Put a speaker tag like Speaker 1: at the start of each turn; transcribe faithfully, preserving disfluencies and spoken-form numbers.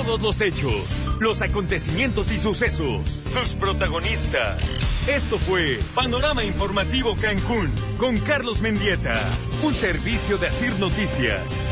Speaker 1: Todos los hechos, los acontecimientos y sucesos, sus protagonistas. Esto fue Panorama Informativo Cancún con Carlos Mendieta, un servicio de Asir Noticias.